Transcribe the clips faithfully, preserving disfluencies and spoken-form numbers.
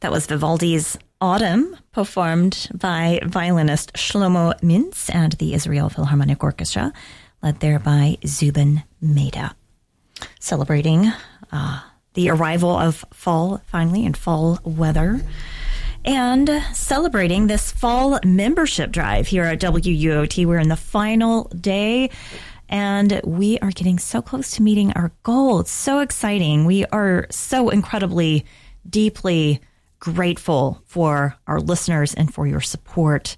That was Vivaldi's Autumn, performed by violinist Shlomo Mintz and the Israel Philharmonic Orchestra, led there by Zubin Mehta. Celebrating uh, the arrival of fall, finally, and fall weather. And celebrating this fall membership drive here at W U O T. We're in the final day, and we are getting so close to meeting our goal. It's so exciting. We are so incredibly, deeply grateful for our listeners and for your support.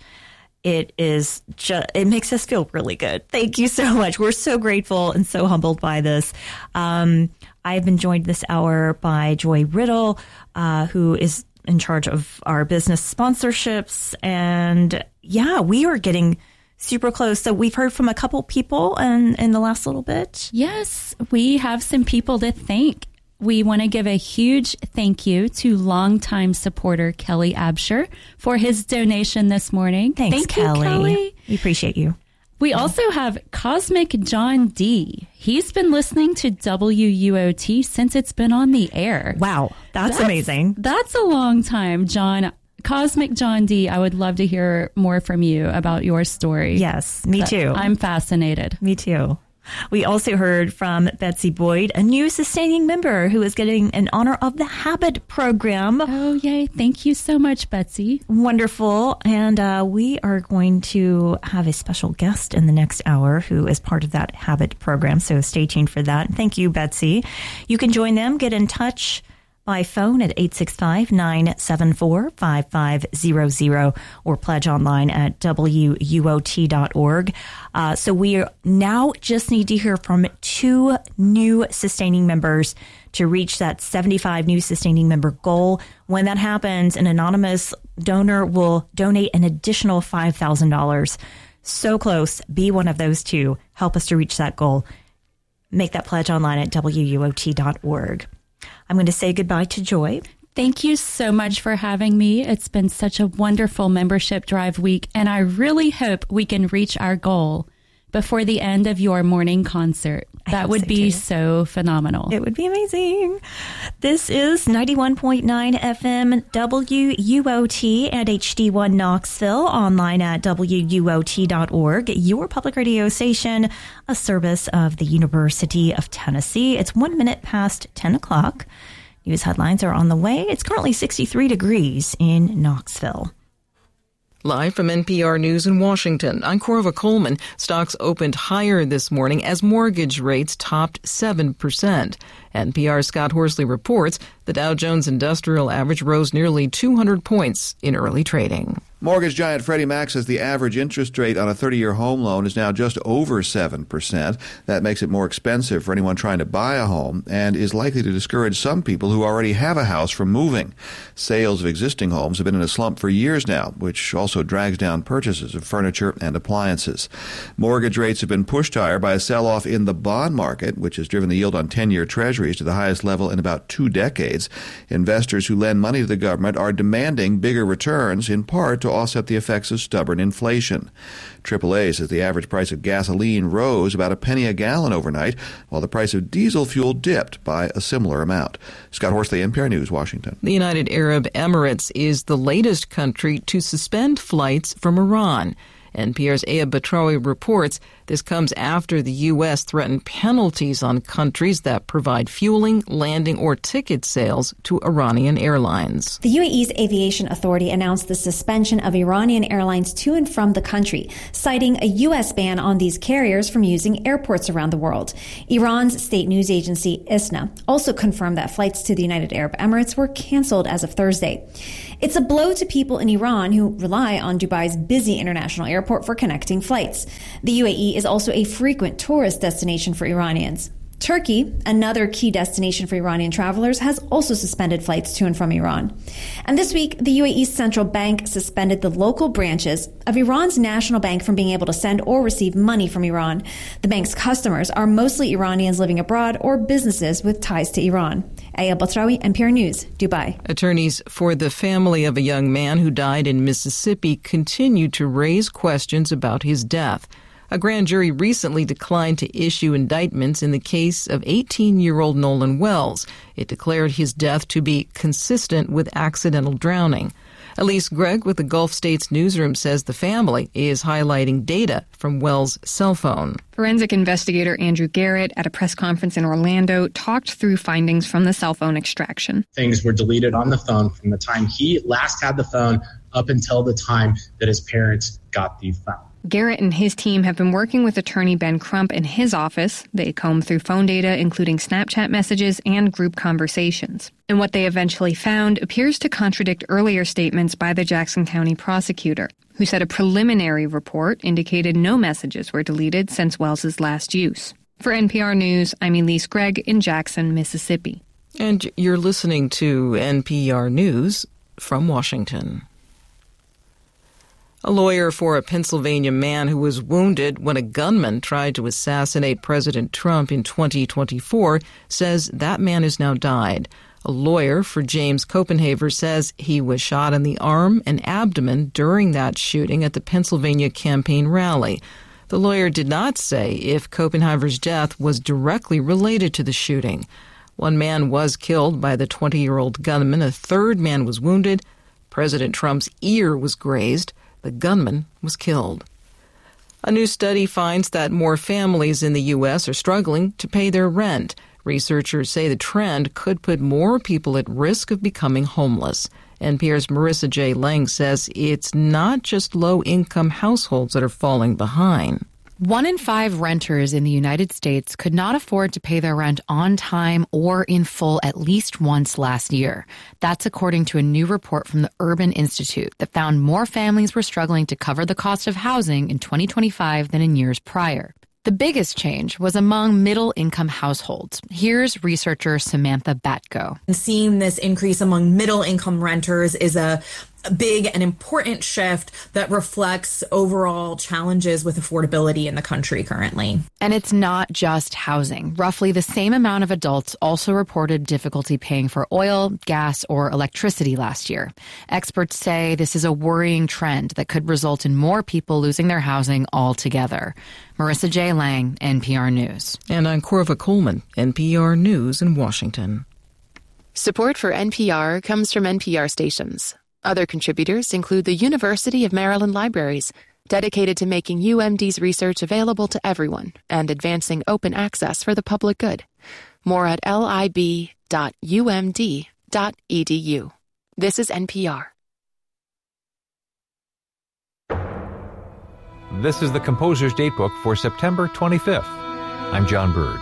It is just, it makes us feel really good. Thank you so much. We're so grateful and so humbled by this. Um, I've been joined this hour by Joy Riddle, uh, who is in charge of our business sponsorships. And yeah, we are getting super close. So we've heard from a couple people in, in the last little bit. Yes, we have some people to thank. We want to give a huge thank you to longtime supporter Kelly Absher for his donation this morning. Thanks, Thank Kelly. you, Kelly. We appreciate you. We also have Cosmic John D. He's been listening to W U O T since it's been on the air. Wow, that's, that's amazing. That's a long time, John. Cosmic John D, I would love to hear more from you about your story. Yes, me too. I'm fascinated. Me too. We also heard from Betsy Boyd, a new sustaining member who is getting an honor of the Habit program. Oh, yay. Thank you so much, Betsy. Wonderful. And uh, we are going to have a special guest in the next hour who is part of that Habit program. So stay tuned for that. Thank you, Betsy. You can join them. Get in touch by phone at eight six five, nine seven four, five five zero zero or pledge online at W U O T dot org. Uh, so we now just need to hear from two new sustaining members to reach that seventy-five new sustaining member goal. When that happens, an anonymous donor will donate an additional five thousand dollars. So close. Be one of those two. Help us to reach that goal. Make that pledge online at W U O T dot org. I'm going to say goodbye to Joy. Thank you so much for having me. It's been such a wonderful membership drive week, and I really hope we can reach our goal before the end of your morning concert. That would so be too. so phenomenal. It would be amazing. This is ninety-one point nine F M W U O T and H D one Knoxville, online at W U O T dot org, your public radio station, a service of the University of Tennessee. It's one minute past ten o'clock. News headlines are on the way. It's currently sixty-three degrees in Knoxville. Live from N P R News in Washington, I'm Corva Coleman. Stocks opened higher this morning as mortgage rates topped seven percent. N P R's Scott Horsley reports the Dow Jones Industrial Average rose nearly two hundred points in early trading. Mortgage giant Freddie Mac says the average interest rate on a thirty-year home loan is now just over seven percent. That makes it more expensive for anyone trying to buy a home and is likely to discourage some people who already have a house from moving. Sales of existing homes have been in a slump for years now, which also drags down purchases of furniture and appliances. Mortgage rates have been pushed higher by a sell-off in the bond market, which has driven the yield on ten-year treasuries to the highest level in about two decades. Investors who lend money to the government are demanding bigger returns, in part to offset the effects of stubborn inflation. triple A says the average price of gasoline rose about a penny a gallon overnight, while the price of diesel fuel dipped by a similar amount. Scott Horsley, N P R News, Washington. The United Arab Emirates is the latest country to suspend flights from Iran. N P R's Aya Batrawi reports this comes after the U S threatened penalties on countries that provide fueling, landing, or ticket sales to Iranian airlines. The U A E's Aviation Authority announced the suspension of Iranian airlines to and from the country, citing a U S ban on these carriers from using airports around the world. Iran's state news agency, ISNA, also confirmed that flights to the United Arab Emirates were canceled as of Thursday. It's a blow to people in Iran who rely on Dubai's busy international airport for connecting flights. The U A E is also a frequent tourist destination for Iranians. Turkey, another key destination for Iranian travelers, has also suspended flights to and from Iran. And this week, the U A E's central bank suspended the local branches of Iran's national bank from being able to send or receive money from Iran. The bank's customers are mostly Iranians living abroad or businesses with ties to Iran. Aya Batrawi, N P R News, Dubai. Attorneys for the family of a young man who died in Mississippi continue to raise questions about his death. A grand jury recently declined to issue indictments in the case of eighteen-year-old Nolan Wells. It declared his death to be consistent with accidental drowning. Elise Gregg with the Gulf States Newsroom says the family is highlighting data from Wells' cell phone. Forensic investigator Andrew Garrett at a press conference in Orlando talked through findings from the cell phone extraction. Things were deleted on the phone from the time he last had the phone up until the time that his parents got the phone. Garrett and his team have been working with attorney Ben Crump in his office. They combed through phone data, including Snapchat messages and group conversations. And what they eventually found appears to contradict earlier statements by the Jackson County prosecutor, who said a preliminary report indicated no messages were deleted since Wells's last use. For N P R News, I'm Elise Gregg in Jackson, Mississippi. And you're listening to N P R News from Washington. A lawyer for a Pennsylvania man who was wounded when a gunman tried to assassinate President Trump in twenty twenty-four says that man has now died. A lawyer for James Copenhaver says he was shot in the arm and abdomen during that shooting at the Pennsylvania campaign rally. The lawyer did not say if Copenhaver's death was directly related to the shooting. One man was killed by the twenty-year-old gunman. A third man was wounded. President Trump's ear was grazed. The gunman was killed. A new study finds that more families in the U S are struggling to pay their rent. Researchers say the trend could put more people at risk of becoming homeless. N P R's Marissa J. Lang says it's not just low-income households that are falling behind. One in five renters in the United States could not afford to pay their rent on time or in full at least once last year. That's according to a new report from the Urban Institute that found more families were struggling to cover the cost of housing in twenty twenty-five than in years prior. The biggest change was among middle-income households. Here's researcher Samantha Batko. Seeing this increase among middle-income renters is a big and important shift that reflects overall challenges with affordability in the country currently. And it's not just housing. Roughly the same amount of adults also reported difficulty paying for oil, gas, or electricity last year. Experts say this is a worrying trend that could result in more people losing their housing altogether. Marissa J. Lang, N P R News. And I'm Corva Coleman, N P R News in Washington. Support for N P R comes from N P R stations. Other contributors include the University of Maryland Libraries, dedicated to making U M D's research available to everyone and advancing open access for the public good. More at lib dot u m d dot e d u. This is N P R. This is the Composer's Datebook for September twenty-fifth. I'm John Burge.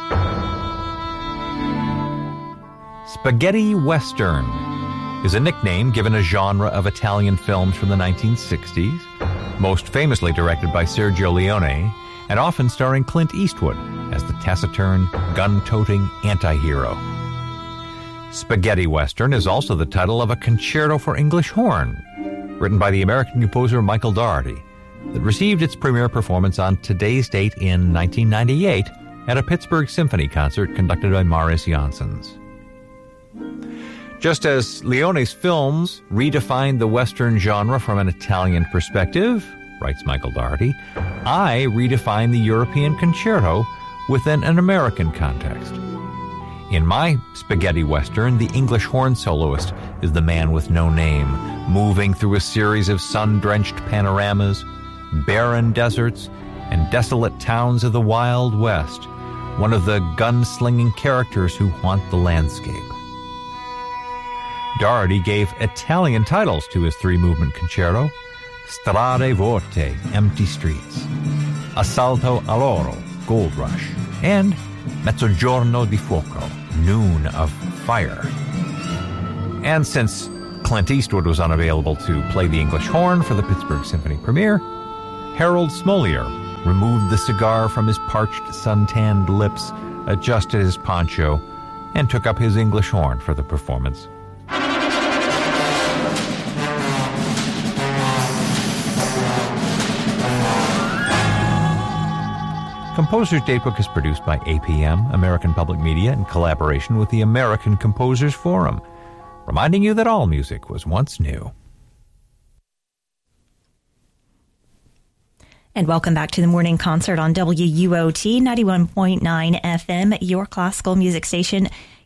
Spaghetti Western is a nickname given a genre of Italian films from the nineteen sixties, most famously directed by Sergio Leone, and often starring Clint Eastwood as the taciturn, gun-toting anti-hero. Spaghetti Western is also the title of a concerto for English horn, written by the American composer Michael Daugherty, that received its premiere performance on today's date in nineteen ninety-eight at a Pittsburgh Symphony concert conducted by Marius Janssens. Just as Leone's films redefined the Western genre from an Italian perspective, writes Michael Daugherty, I redefine the European concerto within an American context. In my spaghetti Western, the English horn soloist is the man with no name, moving through a series of sun-drenched panoramas, barren deserts, and desolate towns of the Wild West, one of the gun-slinging characters who haunt the landscape. Daugherty gave Italian titles to his three-movement concerto: Strade Vuote, Empty Streets, Assalto all'Oro, Gold Rush, and Mezzogiorno di Fuoco, Noon of Fire. And since Clint Eastwood was unavailable to play the English horn for the Pittsburgh Symphony premiere, Harold Smolier removed the cigar from his parched, suntanned lips, adjusted his poncho, and took up his English horn for the performance. Composer's Datebook is produced by A P M, American Public Media, in collaboration with the American Composers Forum, reminding you that all music was once new. And welcome back to the morning concert on W U O T ninety-one point nine F M, your classical music station.